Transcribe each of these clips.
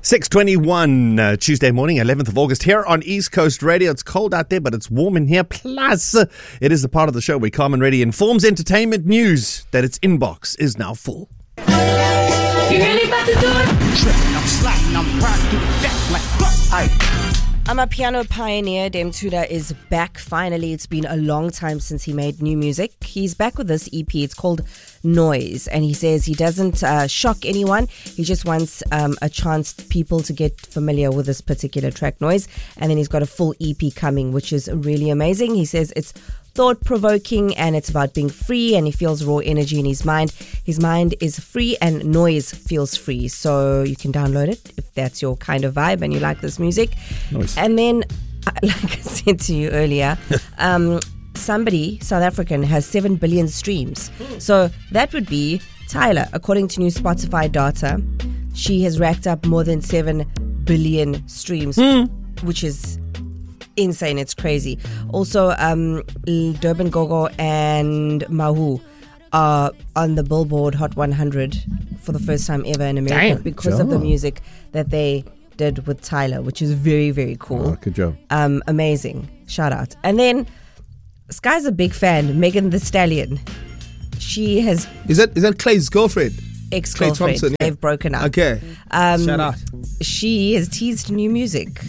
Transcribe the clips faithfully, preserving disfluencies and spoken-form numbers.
six twenty-one, uh, Tuesday morning, eleventh of August, here on East Coast Radio. It's cold out there, but it's warm in here. Plus, uh, it is the part of the show where Carmen Reddy informs entertainment news that its inbox is now full. You really about to do it? Tripping, I'm sliding, I'm riding through the deck like fuck. I'm a piano pioneer. Dame Tuda is back finally. It's been a long time since he made new music. He's back with this E P. It's called Noise, and he says he doesn't uh, shock anyone. He just wants um, a chance people to get familiar with this particular track, Noise, and then he's got a full E P coming, which is really amazing. He says it's thought-provoking and it's about being free, and he feels raw energy in his mind. His mind is free and noise feels free, so you can download it if that's your kind of vibe and you like this music. Nice. And then, like I said to you earlier, um, somebody, South African, has seven billion streams. So that would be Tyler. According to new Spotify data, she has racked up more than seven billion streams, mm. which is insane. It's crazy. Also, um, Durban Gogo and Mahu are on the Billboard Hot one hundred for the first time ever in America. Damn, because job. of the music that they did with Tyler, which is very, very cool. Oh, good job. Um, amazing. Shout out. And then, Sky's a big fan, Megan Thee Stallion. She has... Is that is that Clay's girlfriend? Ex-girlfriend. Clay Thompson, yeah. They've broken up. Okay. Um, Shout out. She has teased new music.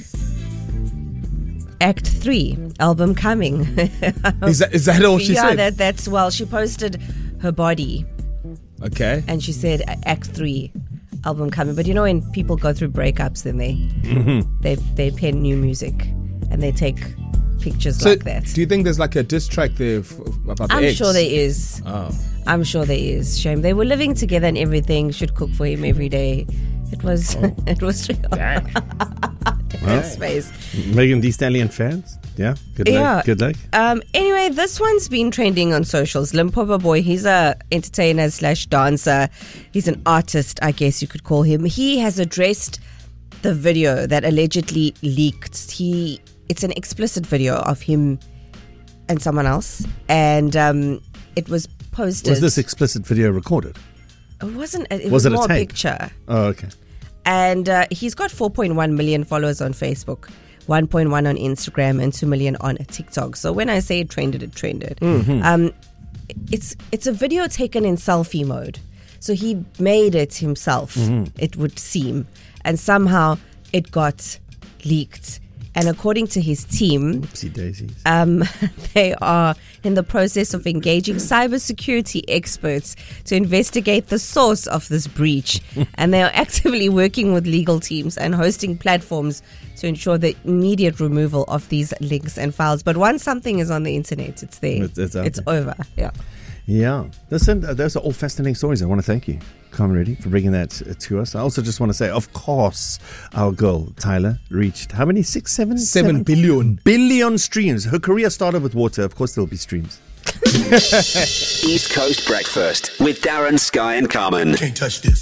Act three album coming. Is that is that all she yeah, said? Yeah, that, that's, well, she posted her body. Okay. And she said Act three album coming. But you know, when people go through breakups, then they mm-hmm. they they pen new music and they take pictures so like that. Do you think there's like a diss track there f- about the I'm ex? sure there is. Oh. I'm sure there is. Shame. They were living together and everything. Should cook for him every day. It was oh. it was real. Dang. Well, space. Megan Thee Stallion fans? Yeah, good luck. Yeah. Good luck. Um, anyway, this one's been trending on socials. Limpopo Boy, he's a entertainer slash dancer. He's an artist, I guess you could call him. He has addressed the video that allegedly leaked. He it's an explicit video of him and someone else, and um, it was posted. Was this explicit video recorded? It wasn't. It was, was it more a tape? picture. Oh, okay. And uh, he's got four point one million followers on Facebook, one point one on Instagram, and two million on TikTok. So when I say it trended, it trended. Mm-hmm. Um, it's it's a video taken in selfie mode. So he made it himself, mm-hmm. it would seem. And somehow it got leaked. And according to his team, Oopsie daisies. Um, they are in the process of engaging cybersecurity experts to investigate the source of this breach. And they are actively working with legal teams and hosting platforms to ensure the immediate removal of these links and files. But once something is on the internet, it's there. It's, it's, it's over. Yeah. Yeah. Listen, uh, those are all fascinating stories. I want to thank you, Carmen Reddy, for bringing that uh, to us. I also just want to say, of course, our girl, Tyler, reached how many? Six, seven? Seven, seven billion. Billion streams. Her career started with water. Of course, there'll be streams. East Coast Breakfast with Darren, Sky and Carmen. You can't touch this.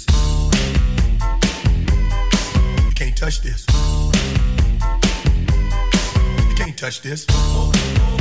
You can't touch this. You can't touch this.